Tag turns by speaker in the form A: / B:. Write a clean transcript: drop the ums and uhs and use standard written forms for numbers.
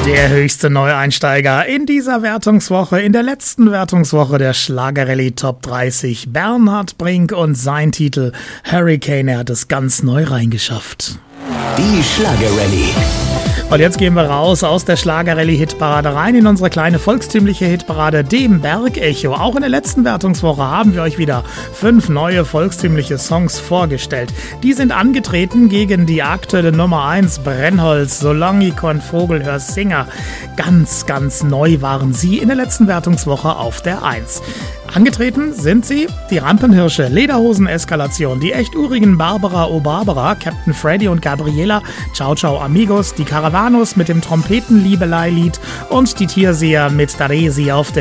A: Der höchste Neueinsteiger in dieser Wertungswoche, in der letzten Wertungswoche der Schlagerrallye Top 30. Bernhard Brink und sein Titel Hurricane, er hat es ganz neu reingeschafft.
B: Die Schlagerrallye.
A: Und jetzt gehen wir raus aus der Schlagerrallye-Hitparade rein in unsere kleine volkstümliche Hitparade, dem Bergecho. Auch in der letzten Wertungswoche haben wir euch wieder 5 neue volkstümliche Songs vorgestellt. Die sind angetreten gegen die aktuelle Nummer 1 Brennholz, Solange ich kon Vogel hör Singer. Ganz, ganz neu waren sie in der letzten Wertungswoche auf der 1. Angetreten sind sie, die Rampenhirsche, Lederhosen-Eskalation, die echt urigen Barbara O'Barbara, Captain Freddy und Gabriela, Ciao Ciao Amigos, die Caravanos mit dem Trompeten-Liebelei-Lied und die Tierseher mit Daresi auf der